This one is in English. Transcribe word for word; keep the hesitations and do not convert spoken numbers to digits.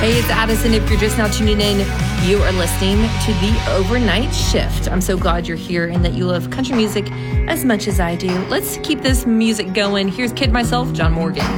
Hey, it's Addison. If you're just now tuning in, you are listening to The Overnight Shift. I'm so glad you're here and that you love country music as much as I do. Let's keep this music going. Here's Kid Myself, John Morgan.